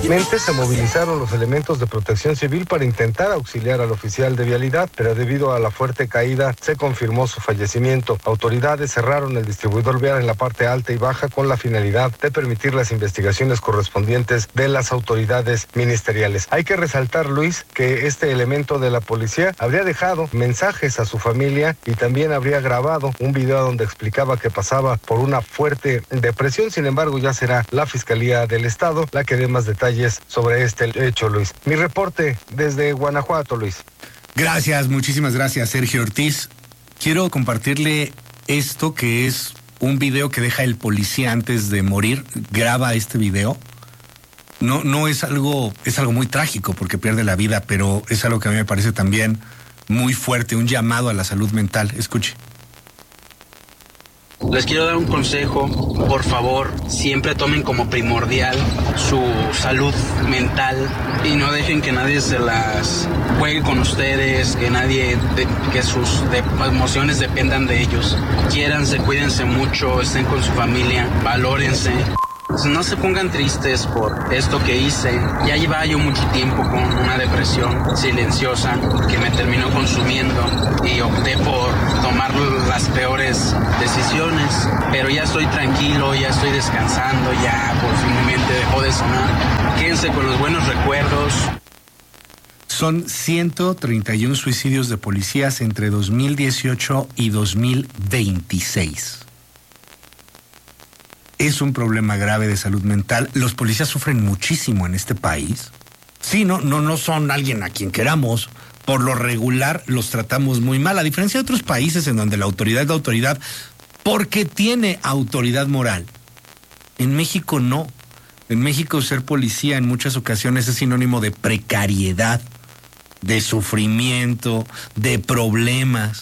Finalmente se movilizaron los elementos de protección civil para intentar auxiliar al oficial de vialidad, pero debido a la fuerte caída se confirmó su fallecimiento. Autoridades cerraron el distribuidor vial en la parte alta y baja con la finalidad de permitir las investigaciones correspondientes de las autoridades ministeriales. Hay que resaltar, Luis, que este elemento de la policía habría dejado mensajes a su familia y también habría grabado un video donde explicaba que pasaba por una fuerte depresión. Sin embargo, ya será la Fiscalía del Estado la que dé más detalles sobre este hecho, Luis. Mi reporte desde Guanajuato, Luis. Gracias, muchísimas gracias, Sergio Ortiz. Quiero compartirle esto que es un video que deja el policía antes de morir. Graba este video. No es algo muy trágico porque pierde la vida, pero es algo que a mí me parece también muy fuerte, un llamado a la salud mental. Escuche. Les quiero dar un consejo, por favor, siempre tomen como primordial su salud mental y no dejen que nadie se las juegue con ustedes, que sus emociones dependan de ellos. Quiéranse, cuídense mucho, estén con su familia, valórense. No se pongan tristes por esto que hice. Ya llevaba yo mucho tiempo con una depresión silenciosa que me terminó consumiendo y opté por tomar las peores decisiones. Pero ya estoy tranquilo, ya estoy descansando, ya por fin mi mente dejó de sonar. Quédense con los buenos recuerdos. Son 131 suicidios de policías entre 2018 y 2026. Es un problema grave de salud mental. Los policías sufren muchísimo en este país. Sí, no son alguien a quien queramos. Por lo regular los tratamos muy mal, a diferencia de otros países en donde la autoridad es la autoridad porque tiene autoridad moral. En México no. En México ser policía en muchas ocasiones es sinónimo de precariedad, de sufrimiento, de problemas.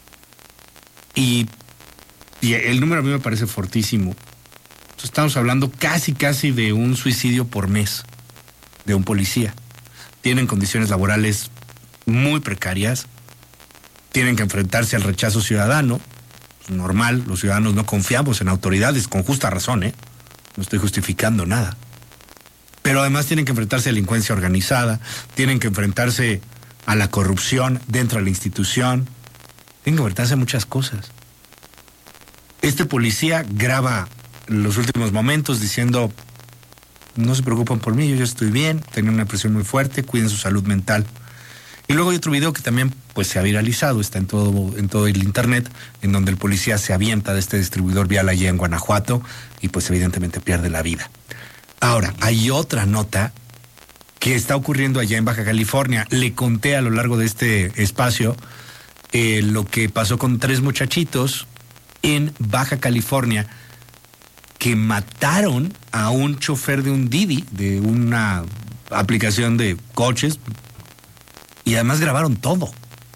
Y el número a mí me parece fortísimo. Estamos hablando casi de un suicidio por mes de un policía. Tienen condiciones laborales muy precarias, tienen que enfrentarse al rechazo ciudadano. Es normal, los ciudadanos no confiamos en autoridades, con justa razón, no estoy justificando nada. Pero además tienen que enfrentarse a la delincuencia organizada, tienen que enfrentarse a la corrupción dentro de la institución, tienen que enfrentarse a muchas cosas. Este policía graba los últimos momentos diciendo: no se preocupen por mí, yo ya estoy bien, tenía una depresión muy fuerte, cuiden su salud mental. Y luego hay otro video que también pues se ha viralizado, está en todo el internet, en donde el policía se avienta de este distribuidor vial allá en Guanajuato y pues evidentemente pierde la vida. Ahora, hay otra nota que está ocurriendo allá en Baja California. Le conté a lo largo de este espacio lo que pasó con 3 muchachitos en Baja California que mataron a un chofer de un Didi, de una aplicación de coches, y además grabaron todo.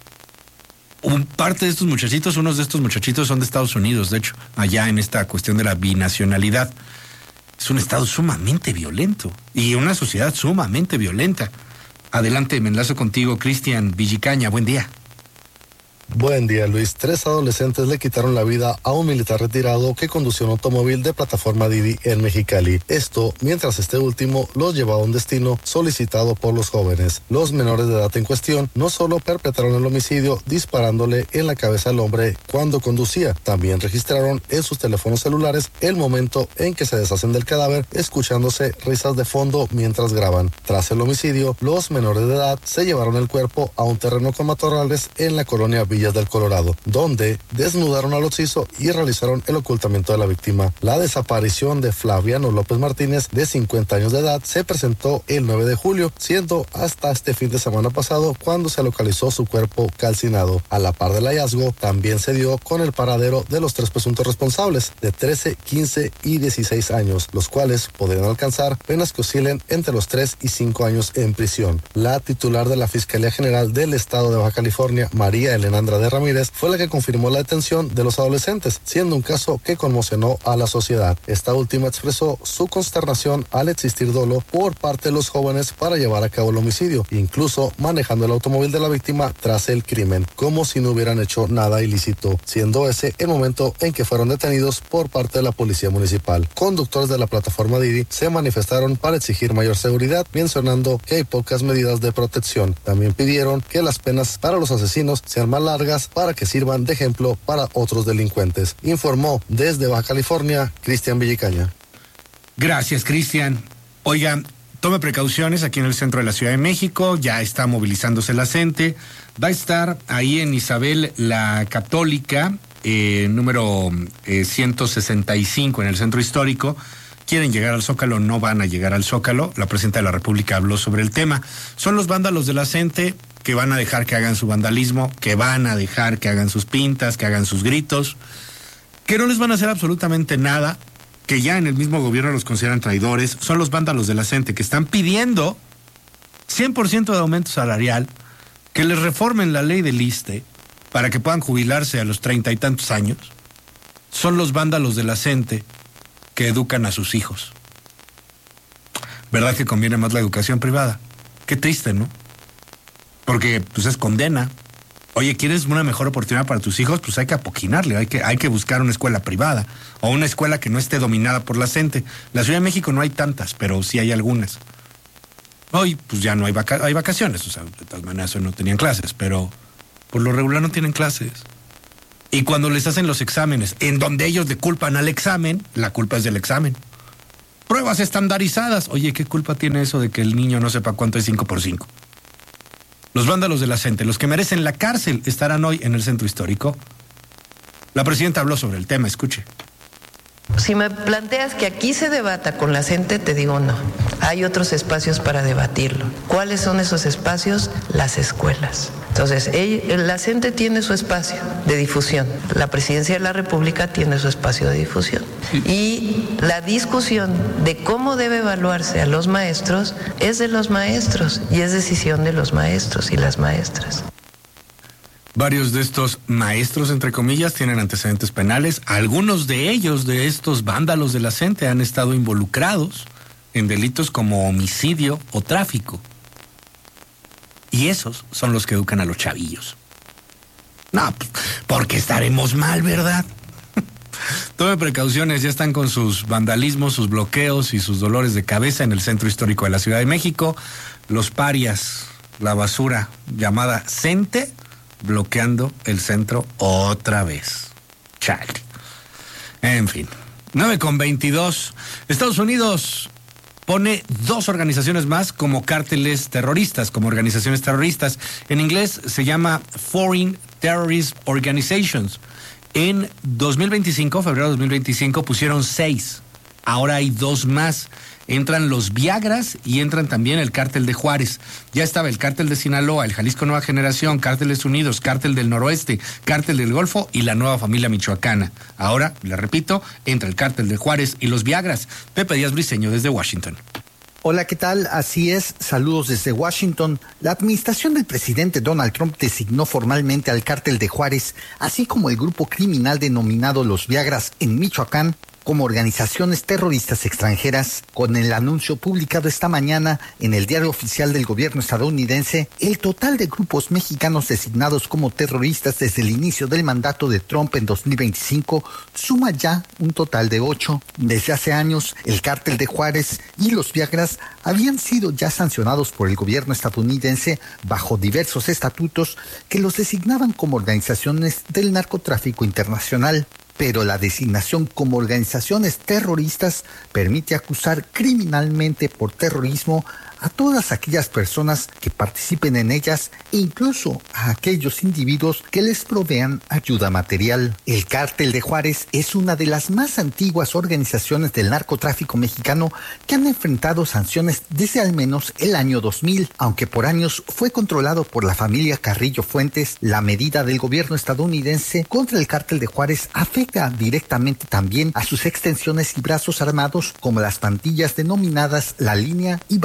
Parte de estos muchachitos, unos de estos muchachitos son de Estados Unidos, de hecho, allá en esta cuestión de la binacionalidad. Es un estado sumamente violento y una sociedad sumamente violenta. Adelante, me enlazo contigo, Cristian Villicaña, buen día. Buen día, Luis. 3 adolescentes le quitaron la vida a un militar retirado que condució un automóvil de plataforma Didi en Mexicali. Esto mientras este último los llevaba a un destino solicitado por los jóvenes. Los menores de edad en cuestión no solo perpetraron el homicidio disparándole en la cabeza al hombre cuando conducía, también registraron en sus teléfonos celulares el momento en que se deshacen del cadáver, escuchándose risas de fondo mientras graban. Tras el homicidio, los menores de edad se llevaron el cuerpo a un terreno con matorrales en la colonia Villas del Colorado, donde desnudaron al occiso y realizaron el ocultamiento de la víctima. La desaparición de Flaviano López Martínez, de 50 años de edad, se presentó el 9 de julio, siendo hasta este fin de semana pasado cuando se localizó su cuerpo calcinado. A la par del hallazgo, también se dio con el paradero de los 3 presuntos responsables, de 13, 15 y 16 años, los cuales podrían alcanzar penas que oscilen entre los 3 y 5 años en prisión. La titular de la Fiscalía General del Estado de Baja California, María Elena Andrade Andrade Ramírez, fue la que confirmó la detención de los adolescentes, siendo un caso que conmocionó a la sociedad. Esta última expresó su consternación al existir dolo por parte de los jóvenes para llevar a cabo el homicidio, incluso manejando el automóvil de la víctima tras el crimen, como si no hubieran hecho nada ilícito, siendo ese el momento en que fueron detenidos por parte de la policía municipal. Conductores de la plataforma Didi se manifestaron para exigir mayor seguridad, mencionando que hay pocas medidas de protección. También pidieron que las penas para los asesinos sean más largas para que sirvan de ejemplo para otros delincuentes. Informó desde Baja California, Cristian Villicaña. Gracias, Cristian. Oigan, tome precauciones aquí en el centro de la Ciudad de México, ya está movilizándose la gente. Va a estar ahí en Isabel la Católica, número 165 en el centro histórico. Quieren llegar al Zócalo, no van a llegar al Zócalo. La presidenta de la República habló sobre el tema. Son los vándalos de la CENTE que van a dejar que hagan su vandalismo, que van a dejar que hagan sus pintas, que hagan sus gritos, que no les van a hacer absolutamente nada, que ya en el mismo gobierno los consideran traidores. Son los vándalos de la CENTE que están pidiendo 100% de aumento salarial, que les reformen la ley del ISSSTE para que puedan jubilarse a los 30 y tantos años. Son los vándalos de la CENTE que educan a sus hijos. ¿Verdad que conviene más la educación privada? Qué triste, ¿no? Porque pues es condena. Oye, ¿quieres una mejor oportunidad para tus hijos? Pues hay que apoquinarle, hay que buscar una escuela privada o una escuela que no esté dominada por la CENTE. La Ciudad de México no hay tantas, pero sí hay algunas. Hoy pues ya no hay vacaciones, o sea, de todas maneras hoy no tenían clases, pero por lo regular no tienen clases. Y cuando les hacen los exámenes, en donde ellos le culpan al examen, la culpa es del examen. Pruebas estandarizadas. Oye, ¿qué culpa tiene eso de que el niño no sepa cuánto es 5 por 5? Los vándalos de la CENTE, los que merecen la cárcel, estarán hoy en el centro histórico. La presidenta habló sobre el tema, escuche. Si me planteas que aquí se debata con la CENTE, te digo no. Hay otros espacios para debatirlo. ¿Cuáles son esos espacios? Las escuelas. Entonces, la CENTE tiene su espacio de difusión. La Presidencia de la República tiene su espacio de difusión. Y la discusión de cómo debe evaluarse a los maestros es de los maestros y es decisión de los maestros y las maestras. Varios de estos maestros, entre comillas, tienen antecedentes penales. Algunos de ellos, de estos vándalos de la CENTE, han estado involucrados en delitos como homicidio o tráfico. Y esos son los que educan a los chavillos. No, porque estaremos mal, ¿verdad? Tome precauciones, ya están con sus vandalismos, sus bloqueos y sus dolores de cabeza en el centro histórico de la Ciudad de México. Los parias, la basura llamada CENTE, bloqueando el centro otra vez. Chale. En fin, 9:22. Estados Unidos pone 2 organizaciones más como cárteles terroristas, como organizaciones terroristas. En inglés se llama Foreign Terrorist Organizations. En 2025, febrero de 2025, pusieron 6. Ahora hay 2 más. Entran los Viagras y entran también el Cártel de Juárez. Ya estaba el Cártel de Sinaloa, el Jalisco Nueva Generación, Cárteles Unidos, Cártel del Noroeste, Cártel del Golfo y la Nueva Familia Michoacana. Ahora, le repito, entra el Cártel de Juárez y los Viagras. Pepe Díaz Briceño desde Washington. Hola, ¿qué tal? Así es, saludos desde Washington. La administración del presidente Donald Trump designó formalmente al Cártel de Juárez, así como el grupo criminal denominado Los Viagras en Michoacán, como organizaciones terroristas extranjeras. Con el anuncio publicado esta mañana en el Diario Oficial del Gobierno estadounidense, el total de grupos mexicanos designados como terroristas desde el inicio del mandato de Trump en 2025 suma ya un total de 8. Desde hace años, el Cártel de Juárez y los Viagras habían sido ya sancionados por el gobierno estadounidense bajo diversos estatutos que los designaban como organizaciones del narcotráfico internacional. Pero la designación como organizaciones terroristas permite acusar criminalmente por terrorismo a todas aquellas personas que participen en ellas e incluso a aquellos individuos que les provean ayuda material. El Cártel de Juárez es una de las más antiguas organizaciones del narcotráfico mexicano que han enfrentado sanciones desde al menos el año 2000, aunque por años fue controlado por la familia Carrillo Fuentes. La medida del gobierno estadounidense contra el Cártel de Juárez afecta directamente también a sus extensiones y brazos armados como las pandillas denominadas La Línea y Barrio Azteca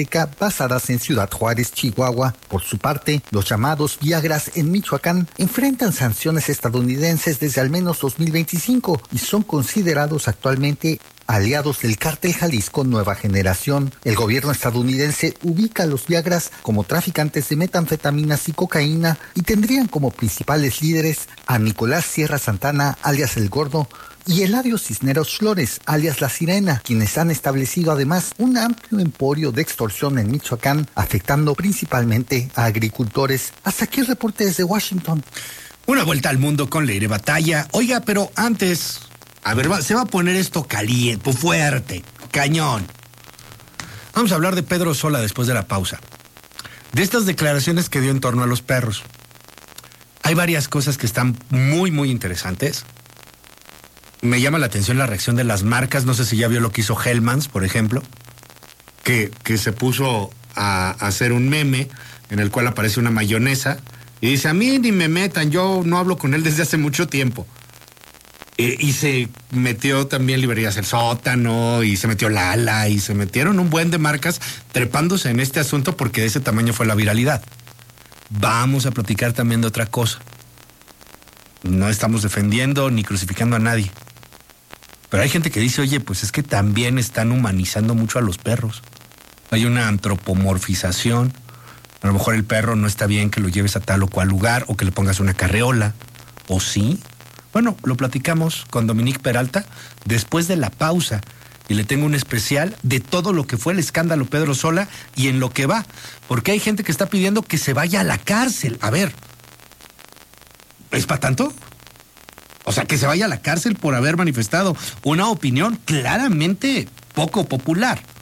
Azteca basadas en Ciudad Juárez, Chihuahua. Por su parte, los llamados Viagras en Michoacán enfrentan sanciones estadounidenses desde al menos 2025 y son considerados actualmente aliados del cártel Jalisco Nueva Generación. El gobierno estadounidense ubica a los Viagras como traficantes de metanfetaminas y cocaína y tendrían como principales líderes a Nicolás Sierra Santana, alias El Gordo, y Eladio Cisneros Flores, alias La Sirena, quienes han establecido además un amplio emporio de extorsión en Michoacán, afectando principalmente a agricultores. Hasta aquí el reporte desde Washington. Una vuelta al mundo con Leire Batalla. Oiga, pero antes, a ver, se va a poner esto caliente, fuerte, cañón. Vamos a hablar de Pedro Sola después de la pausa. De estas declaraciones que dio en torno a los perros. Hay varias cosas que están muy, muy interesantes. Me llama la atención la reacción de las marcas. No sé si ya vio lo que hizo Hellmann's, por ejemplo, que se puso a hacer un meme en el cual aparece una mayonesa y dice, a mí ni me metan, yo no hablo con él desde hace mucho tiempo. Y se metió también Librerías El Sótano, y se metió Lala, y se metieron un buen de marcas trepándose en este asunto porque de ese tamaño fue la viralidad. Vamos a platicar también de otra cosa. No estamos defendiendo ni crucificando a nadie. Pero hay gente que dice, oye, pues es que también están humanizando mucho a los perros. Hay una antropomorfización. A lo mejor el perro no está bien que lo lleves a tal o cual lugar o que le pongas una carreola. ¿O sí? Bueno, lo platicamos con Dominique Peralta después de la pausa. Y le tengo un especial de todo lo que fue el escándalo Pedro Sola y en lo que va. Porque hay gente que está pidiendo que se vaya a la cárcel. A ver, ¿es para tanto? O sea, que se vaya a la cárcel por haber manifestado una opinión claramente poco popular.